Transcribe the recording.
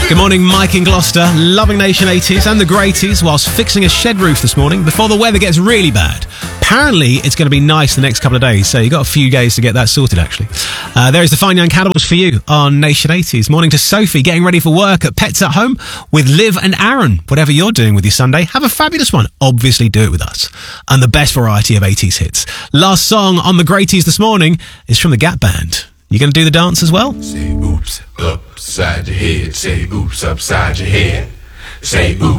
Good morning, Mike in Gloucester, loving Nation 80s and the Greaties whilst fixing a shed roof this morning before the weather gets really bad. Apparently, it's going to be nice the next couple of days, so you've got a few days to get that sorted, actually. There is the Fine Young Cannibals for you on Nation 80s. Morning to Sophie, getting ready for work at Pets at Home with Liv and Aaron. Whatever you're doing with your Sunday, have a fabulous one. Obviously, do it with us. And the best variety of 80s hits. Last song on the Greaties this morning is from the Gap Band. You going to do the dance as well? Say oops upside your head. Say oops upside your head. Say oops.